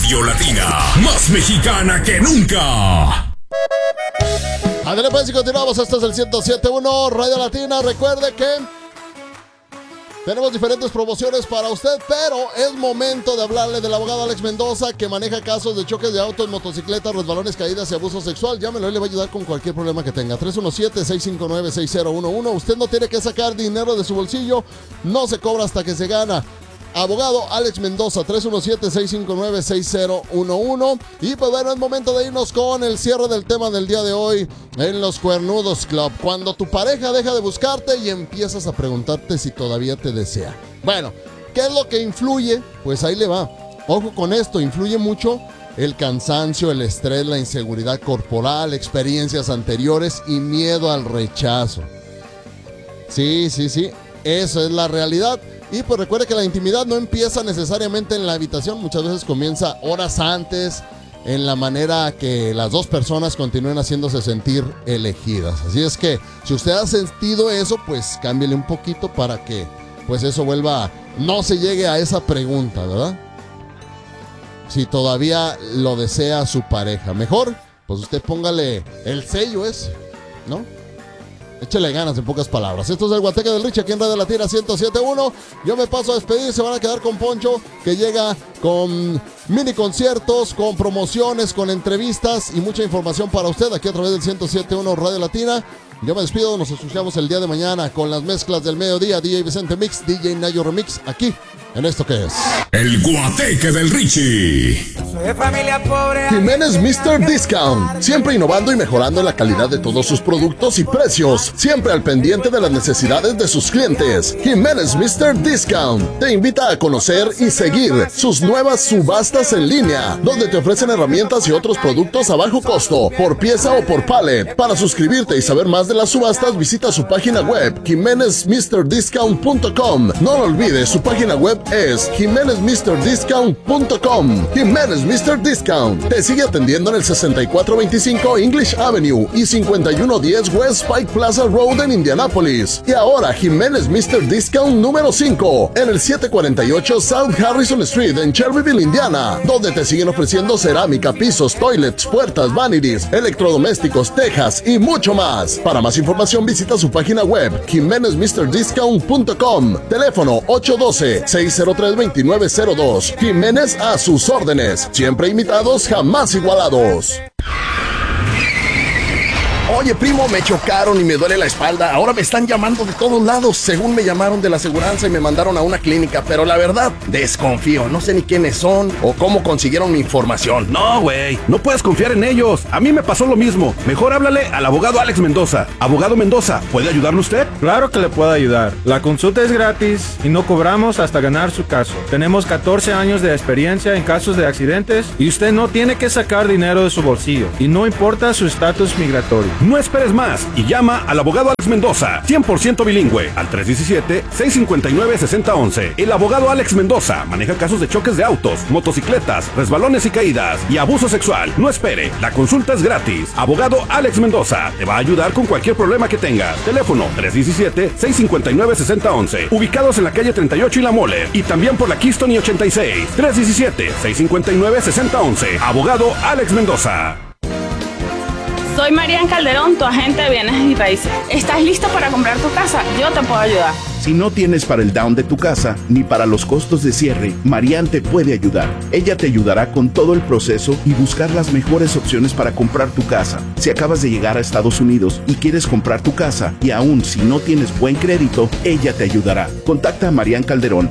Radio Latina, más mexicana que nunca. Ándale pues y continuamos, esto es el 107.1 Radio Latina. Recuerde que tenemos diferentes promociones para usted, pero es momento de hablarle del abogado Alex Mendoza, que maneja casos de choques de autos, motocicletas, resbalones, caídas y abuso sexual. Llámelo, él le va a ayudar con cualquier problema que tenga. 317-659-6011. Usted no tiene que sacar dinero de su bolsillo, no se cobra hasta que se gana. Abogado Alex Mendoza, 317-659-6011. Y pues bueno, es momento de irnos con el cierre del tema del día de hoy en Los Cuernudos Club. Cuando tu pareja deja de buscarte y empiezas a preguntarte si todavía te desea. Bueno, ¿qué es lo que influye? Pues ahí le va. Ojo con esto, influye mucho el cansancio, el estrés, la inseguridad corporal, experiencias anteriores y miedo al rechazo. Sí, eso es la realidad. Y pues recuerde que la intimidad no empieza necesariamente en la habitación, muchas veces comienza horas antes, en la manera que las dos personas continúen haciéndose sentir elegidas. Así es que si usted ha sentido eso, pues cámbiele un poquito para que pues eso vuelva, no se llegue a esa pregunta, ¿verdad? Si todavía lo desea su pareja. Mejor, pues usted póngale el sello ese, ¿no? Échale ganas, en pocas palabras. Esto es el Guateque del Rich aquí en Radio Latina 107.1. Yo me paso a despedir. Se van a quedar con Poncho, que llega con mini conciertos, con promociones, con entrevistas y mucha información para usted aquí a través del 107.1 Radio Latina. Yo me despido. Nos escuchamos el día de mañana con las mezclas del mediodía. DJ Vicente Mix, DJ Nayo Remix, aquí en esto que es el Guateque del Richie. De familia pobre. Jiménez Mr. Discount, siempre innovando y mejorando la calidad de todos sus productos y precios, siempre al pendiente de las necesidades de sus clientes. Jiménez Mr. Discount te invita a conocer y seguir sus nuevas subastas en línea, donde te ofrecen herramientas y otros productos a bajo costo, por pieza o por pallet. Para suscribirte y saber más de las subastas, visita su página web, jimenezmrdiscount.com. No lo olvides, su página web es jimenezmrdiscount.com. Jiménez Mr. Discount te sigue atendiendo en el 6425 English Avenue y 5110 West Pike Plaza Road en Indianapolis. Y ahora Jiménez Mr. Discount número 5 en el 748 South Harrison Street en Shelbyville, Indiana, donde te siguen ofreciendo cerámica, pisos, toilets, puertas, vanities, electrodomésticos, tejas y mucho más. Para más información visita su página web jimenezmrdiscount.com. Teléfono 812-603-2902. Jiménez a sus órdenes. Siempre imitados, jamás igualados. Oye, primo, me chocaron y me duele la espalda. Ahora me están llamando de todos lados. Según me llamaron de la aseguranza y me mandaron a una clínica. Pero la verdad, desconfío. No sé ni quiénes son o cómo consiguieron mi información. No, güey. No puedes confiar en ellos. A mí me pasó lo mismo. Mejor háblale al abogado Alex Mendoza. Abogado Mendoza, ¿puede ayudarle usted? Claro que le puedo ayudar. La consulta es gratis y no cobramos hasta ganar su caso. Tenemos 14 años de experiencia en casos de accidentes y usted no tiene que sacar dinero de su bolsillo. Y no importa su estatus migratorio. No esperes más y llama al abogado Alex Mendoza, 100% bilingüe, al 317-659-6011. El abogado Alex Mendoza maneja casos de choques de autos, motocicletas, resbalones y caídas y abuso sexual. No espere, la consulta es gratis. Abogado Alex Mendoza te va a ayudar con cualquier problema que tengas. Teléfono 317-659-6011. Ubicados en la calle 38 y La Mole y también por la Keystone y 86. 317-659-6011. Abogado Alex Mendoza. Soy Marian Calderón, tu agente de bienes y raíces. ¿Estás listo para comprar tu casa? Yo te puedo ayudar. Si no tienes para el down de tu casa, ni para los costos de cierre, Marian te puede ayudar. Ella te ayudará con todo el proceso y buscar las mejores opciones para comprar tu casa. Si acabas de llegar a Estados Unidos y quieres comprar tu casa, y aún si no tienes buen crédito, ella te ayudará. Contacta a Marian Calderón,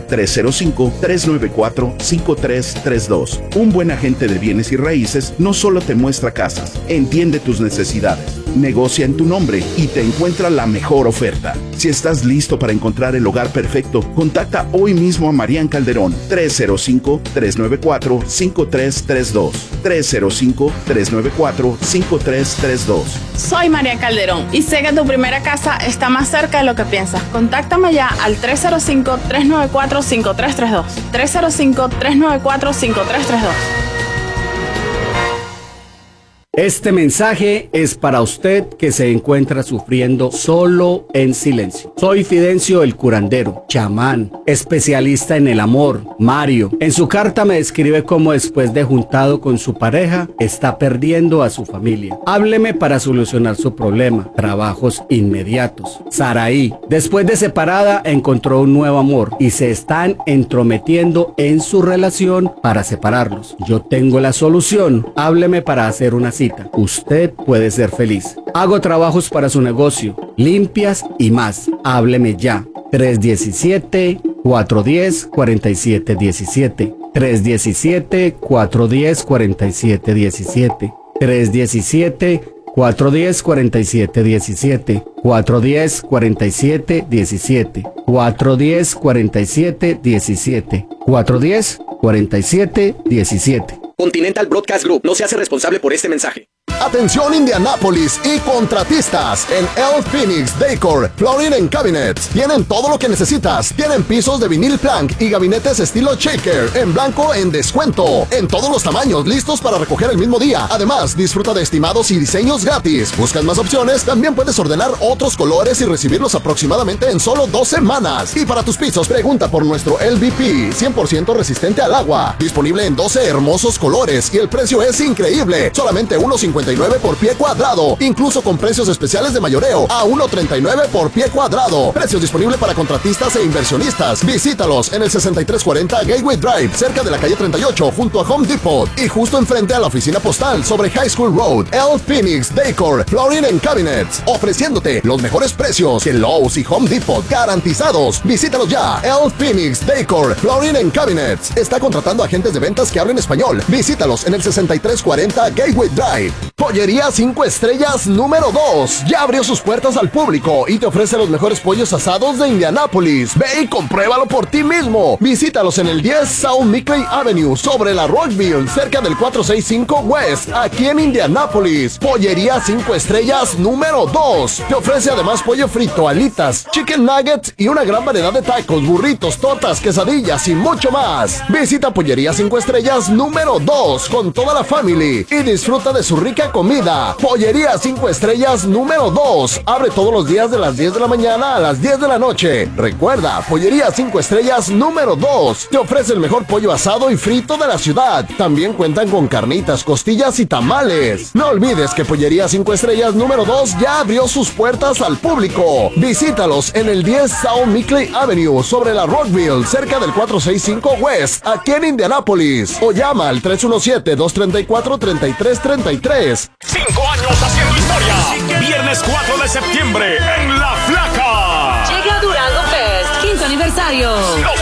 305-394-5332. Un buen agente de bienes y raíces no solo te muestra casas, entiende tus necesidades, negocia en tu nombre y te encuentra la mejor oferta. Si estás listo para encontrar el hogar perfecto, contacta hoy mismo a Marian Calderón, 305-394-5332. 305-394-5332. Soy Marian Calderón y sé que tu primera casa está más cerca de lo que piensas. Contáctame ya al 305-394-5332. 305-394-5332. Este mensaje es para usted que se encuentra sufriendo solo en silencio. Soy Fidencio el curandero, chamán, especialista en el amor, Mario. En su carta me describe cómo después de juntado con su pareja, está perdiendo a su familia. Hábleme para solucionar su problema. Trabajos inmediatos. Saraí, después de separada, encontró un nuevo amor y se están entrometiendo en su relación para separarlos. Yo tengo la solución. Hábleme para hacer una cita. Usted puede ser feliz. Hago trabajos para su negocio, limpias y más. Hábleme ya. 317-410-4717. 317-410-4717. 317-410-4717. 410-4717. 410-4717. 410-4717. Continental Broadcast Group no se hace responsable por este mensaje. Atención Indianápolis y contratistas. En El Phoenix Decor Flooring and Cabinets tienen todo lo que necesitas. Tienen pisos de vinil plank y gabinetes estilo shaker en blanco en descuento, en todos los tamaños, listos para recoger el mismo día. Además, disfruta de estimados y diseños gratis. ¿Buscas más opciones? También puedes ordenar otros colores y recibirlos aproximadamente en solo 2 semanas. Y para tus pisos, pregunta por nuestro LVP 100% resistente al agua, disponible en 12 hermosos colores y el precio es increíble, solamente $1.59 por pie cuadrado, incluso con precios especiales de mayoreo a $1.39 por pie cuadrado. Precios disponibles para contratistas e inversionistas. Visítalos en el 6340 Gateway Drive, cerca de la calle 38, junto a Home Depot y justo enfrente a la oficina postal sobre High School Road. El Phoenix Decor Flooring and Cabinets, ofreciéndote los mejores precios que Lowe's y Home Depot garantizados. Visítalos ya. El Phoenix Decor Flooring and Cabinets está contratando agentes de ventas que hablen español. Visítalos en el 6340 Gateway Drive. Pollería 5 estrellas número 2 ya abrió sus puertas al público y te ofrece los mejores pollos asados de Indianápolis. Ve y compruébalo por ti mismo. Visítalos en el 10 South Mickley Avenue sobre la Rockville, cerca del 465 West, aquí en Indianápolis. Pollería 5 estrellas número 2 te ofrece además pollo frito, alitas, chicken nuggets y una gran variedad de tacos, burritos, tortas, quesadillas y mucho más. Visita Pollería 5 estrellas número 2 con toda la family y disfruta de su rica comida. Pollería 5 estrellas número 2 abre todos los días de las 10 de la mañana a las 10 de la noche. Recuerda, Pollería 5 estrellas número 2 te ofrece el mejor pollo asado y frito de la ciudad. También cuentan con carnitas, costillas y tamales. No olvides que Pollería 5 estrellas número 2 ya abrió sus puertas al público. Visítalos en el 10 South Mickley Avenue sobre la Rockville, cerca del 465 West, aquí en Indianápolis, o llama al 317-234-3333. 5 años haciendo historia. Viernes 4 de septiembre en La Flaca. Llega Durango Fest, 15 aniversario. Los